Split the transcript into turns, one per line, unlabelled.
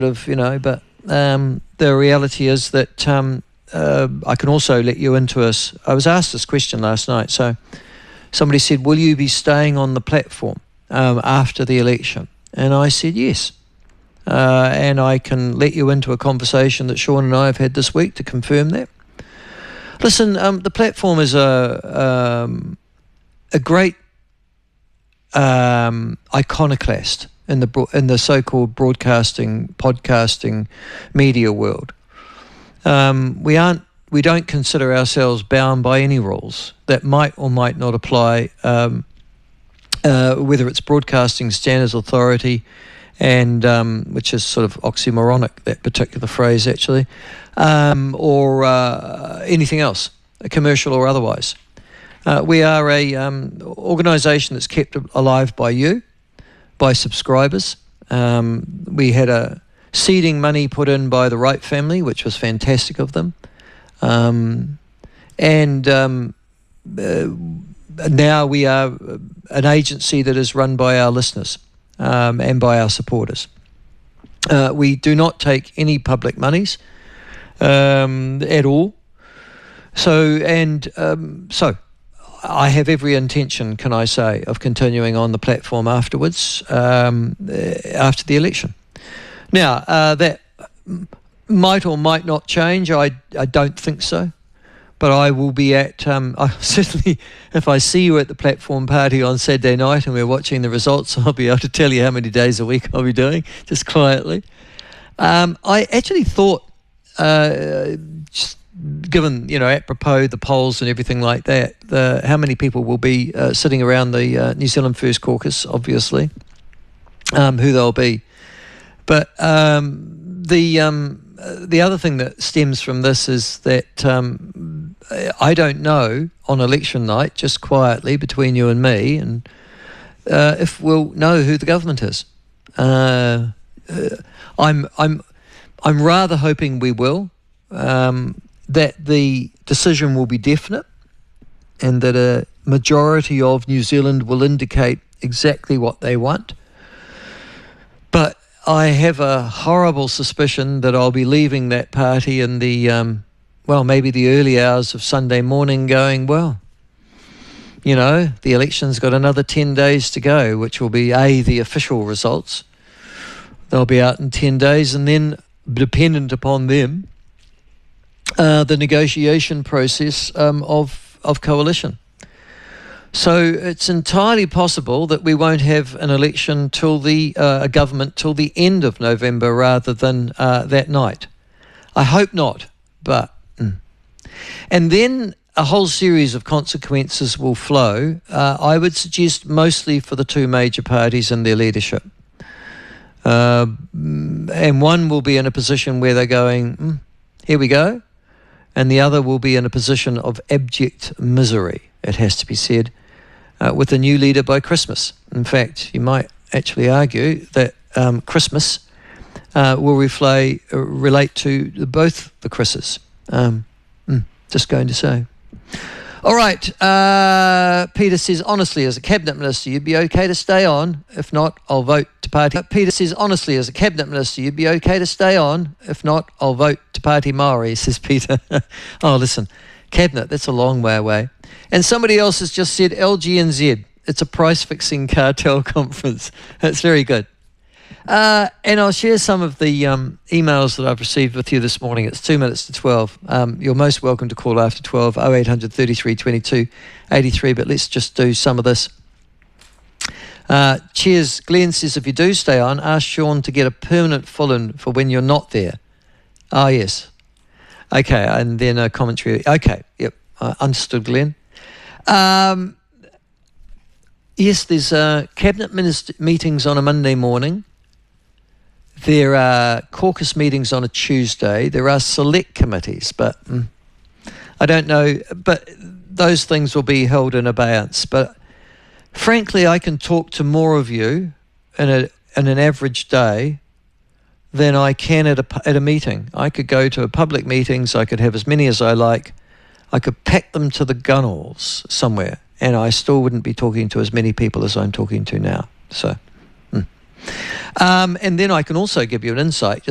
but the reality is that I can also let you into us. I was asked this question last night. So somebody said, will you be staying on the platform after the election? And I said, yes. And I can let you into a conversation that Sean and I have had this week to confirm that. Listen, the platform is a great iconoclast in the so-called podcasting media world. We don't consider ourselves bound by any rules that might or might not apply, whether it's Broadcasting Standards Authority, and which is sort of oxymoronic, that particular phrase actually, or anything else, commercial or otherwise. We are a organisation that's kept alive by you, by subscribers. We had a seeding money put in by the Wright family, which was fantastic of them. Now we are an agency that is run by our listeners and by our supporters. We do not take any public monies at all. So I have every intention, can I say, of continuing on the platform afterwards, after the election. Now, that might or might not change. I don't think so. But I will be at, certainly, if I see you at the platform party on Saturday night and we're watching the results, I'll be able to tell you how many days a week I'll be doing, just quietly. I actually thought, just given, apropos the polls and everything like that, how many people will be sitting around the New Zealand First Caucus, obviously, who they'll be. But the other thing that stems from this is that I don't know on election night, just quietly between you and me, and if we'll know who the government is. I'm rather hoping we will. That the decision will be definite, and that a majority of New Zealand will indicate exactly what they want. But I have a horrible suspicion that I'll be leaving that party in the, maybe the early hours of Sunday morning going, the election's got another 10 days to go, which will be, the official results. They'll be out in 10 days, and then, dependent upon them, the negotiation process of coalition. So it's entirely possible that we won't have an election till a government till the end of November rather than that night. I hope not, but and then a whole series of consequences will flow. I would suggest mostly for the two major parties and their leadership. And one will be in a position where they're going, here we go. And the other will be in a position of abject misery, it has to be said, with a new leader by Christmas. In fact, you might actually argue that Christmas will relate to both the Chris's. Just going to say. All right, Peter says, honestly, as a Cabinet Minister, you'd be okay to stay on. If not, I'll vote to party. Peter says, honestly, as a Cabinet Minister, you'd be okay to stay on. If not, I'll vote to party Maori, says Peter. Oh, listen, Cabinet, that's a long way away. And somebody else has just said, LGNZ, it's a price-fixing cartel conference. That's very good. And I'll share some of the emails that I've received with you this morning. It's 2 minutes to 12. You're most welcome to call after 12, 0800 33 22 83, but let's just do some of this. Cheers. Glenn says, if you do stay on, ask Sean to get a permanent fill-in for when you're not there. Oh, yes. Okay, and then a commentary. Okay, yep, understood, Glenn. Yes, there's cabinet meetings on a Monday morning. There are caucus meetings on a Tuesday. There are select committees, but I don't know. But those things will be held in abeyance. But frankly, I can talk to more of you in an average day than I can at a meeting. I could go to public meetings. I could have as many as I like. I could pack them to the gunnels somewhere, and I still wouldn't be talking to as many people as I'm talking to now. So, and then I can also give you an insight.